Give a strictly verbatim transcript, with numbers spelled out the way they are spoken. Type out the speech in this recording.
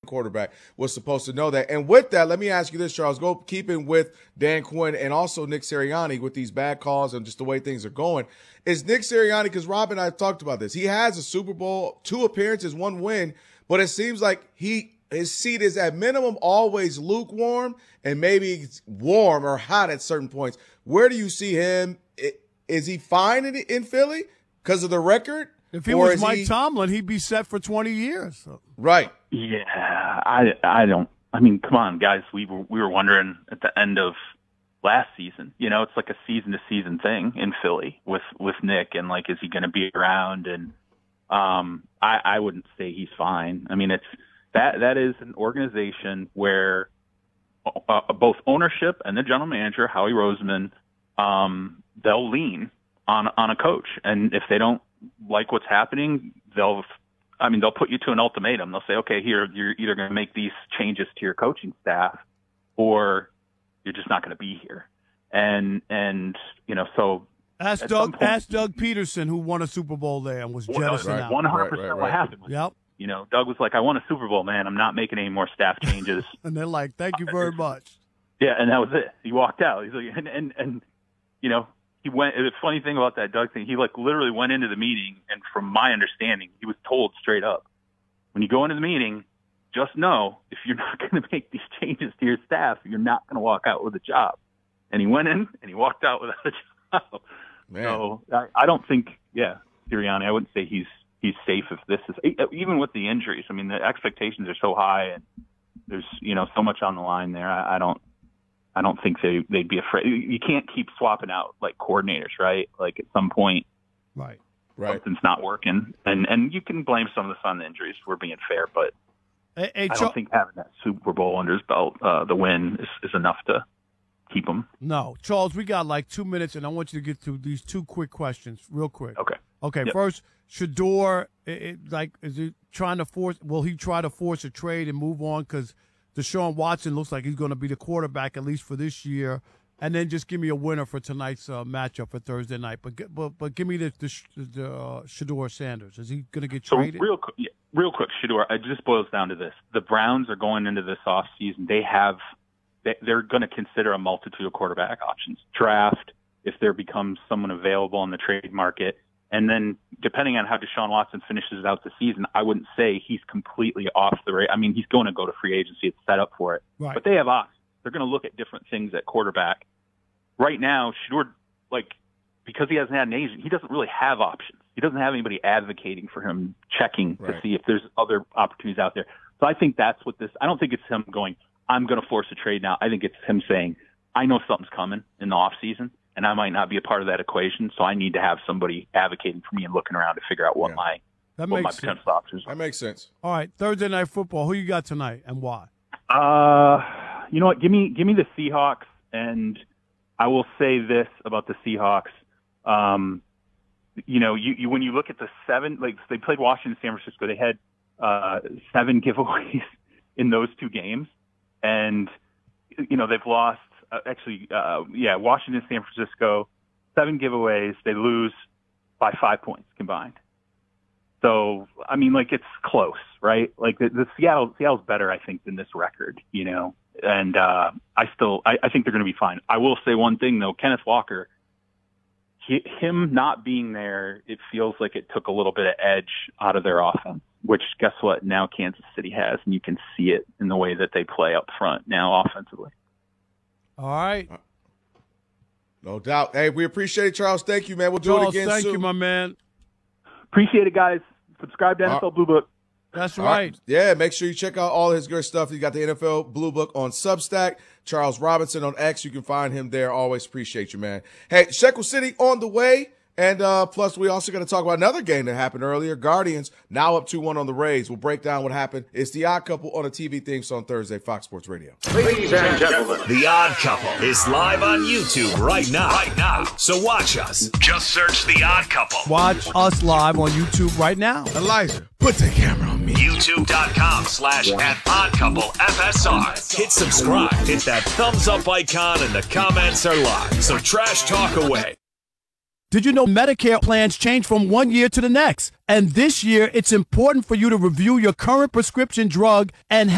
quarterback was supposed to know that. And with that, let me ask you this, Charles. Go keeping with Dan Quinn and also Nick Sirianni with these bad calls and just the way things are going. Is Nick Sirianni, because Rob and I talked about this, he has a Super Bowl, two appearances, one win, but it seems like he his seat is at minimum always lukewarm and maybe it's warm or hot at certain points. Where do you see him? Is he fine in, in Philly because of the record? If he was Mike he... Tomlin, he'd be set for twenty years. So. Right. Yeah, I, I don't. I mean, come on, guys. We were we were wondering at the end of last season. You know, it's like a season to season thing in Philly with with Nick, and like, is he going to be around? And um, I, I wouldn't say he's fine. I mean, it's that that is an organization where uh, both ownership and the general manager, Howie Roseman, um, they'll lean on on a coach, and if they don't like what's happening, they'll. I mean, they'll put you to an ultimatum. They'll say, okay, here, you're either going to make these changes to your coaching staff or you're just not going to be here. And, and, you know, so. Ask Doug, point, ask Doug Peterson, who won a Super Bowl there and was jettisoned right, out. one hundred percent right, right, right. what happened. Was, yep. You know, Doug was like, I won a Super Bowl, man. I'm not making any more staff changes. And they're like, thank you very much. Yeah. And that was it. He walked out. He's like, and, and, and, you know, he went, the funny thing about that Doug thing, he like literally went into the meeting, and from my understanding, he was told straight up, when you go into the meeting, just know if you're not going to make these changes to your staff, you're not going to walk out with a job. And he went in and he walked out without a job. Man. So I, I don't think, yeah, Sirianni, I wouldn't say he's he's safe if this is, even with the injuries. I mean, the expectations are so high, and there's, you know, so much on the line there. I, I don't. I don't think they, they'd be afraid. You can't keep swapping out like coordinators, right? Like at some point, right, right, something's not working, and and you can blame some of this on the injuries. We're being fair, but hey, hey, I don't think having that Super Bowl under his belt, uh, the win, is, is enough to keep him. No, Charles, we got like two minutes, and I want you to get to these two quick questions, real quick. Okay. Okay. Yep. First, Shedeur, it, it, like, is he trying to force? Will he try to force a trade and move on? Because Deshaun Watson looks like he's going to be the quarterback at least for this year, and then just give me a winner for tonight's uh, matchup for Thursday night. But but but give me the the, the uh, Shedeur Sanders. Is he going to get so traded? Real yeah, real quick, Shedeur. It just boils down to this: the Browns are going into this off season. They have they, they're going to consider a multitude of quarterback options. Draft if there becomes someone available on the trade market. And then, depending on how Deshaun Watson finishes out the season, I wouldn't say he's completely off the rate. I mean, he's going to go to free agency. It's set up for it. Right. But they have options. They're going to look at different things at quarterback. Right now, Shedeur, like, because he hasn't had an agent, he doesn't really have options. He doesn't have anybody advocating for him, checking right. to see if there's other opportunities out there. So I think that's what this – I don't think it's him going, I'm going to force a trade now. I think it's him saying, I know something's coming in the offseason, and I might not be a part of that equation, so I need to have somebody advocating for me and looking around to figure out what yeah. my that what my sense. potential options are. That makes sense. All right, Thursday Night Football. Who you got tonight and why? Uh, you know what? Give me give me the Seahawks, and I will say this about the Seahawks. Um, you know, you, you when you look at the seven, like they played Washington, San Francisco, they had uh, seven giveaways in those two games, and you know they've lost. Uh, actually, uh, yeah, Washington, San Francisco, seven giveaways. They lose by five points combined. So, I mean, like, it's close, right? Like, the, the Seattle, Seattle's better, I think, than this record, you know? And uh, I still, I, I think they're going to be fine. I will say one thing, though. Kenneth Walker, he, him not being there, it feels like it took a little bit of edge out of their offense, which, guess what? Now Kansas City has, and you can see it in the way that they play up front now offensively. All right. No doubt. Hey, we appreciate it, Charles. Thank you, man. We'll do Charles, it again thank soon. you, my man. Appreciate it, guys. Subscribe to N F L Blue Book. That's all right. right. Yeah, make sure you check out all his good stuff. You got the N F L Blue Book on Substack. Charles Robinson on X. You can find him there. Always appreciate you, man. Hey, Shekel City on the way. And uh, plus, we also got to talk about another game that happened earlier. Guardians now up two one on the Rays. We'll break down what happened. It's The Odd Couple on the T V things on Thursday, Fox Sports Radio. Ladies and gentlemen, The Odd Couple is live on YouTube right now. Right now. So watch us. Just search The Odd Couple. Watch us live on YouTube right now. Elijah, put the camera on me. YouTube.com slash at Odd Couple F S R. Hit subscribe. Hit that thumbs up icon, and the comments are live. So trash talk away. Did you know Medicare plans change from one year to the next? And this year, it's important for you to review your current prescription drug and